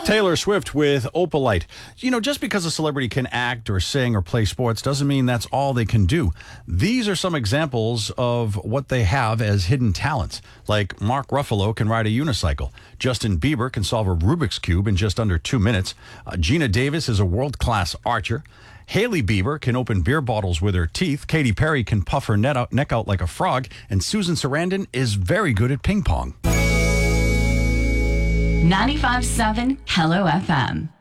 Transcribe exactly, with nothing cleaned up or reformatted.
Taylor Swift with Opalite. You know, just because a celebrity can act or sing or play sports doesn't mean that's all they can do. These are some examples of what they have as hidden talents. Like Mark Ruffalo can ride a unicycle. Justin Bieber can solve a Rubik's Cube in just under two minutes. Uh, Gina Davis is a world-class archer. Hailey Bieber can open beer bottles with her teeth. Katy Perry can puff her neck out, neck out like a frog. And Susan Sarandon is very good at ping pong. ninety-five point seven Hello F M.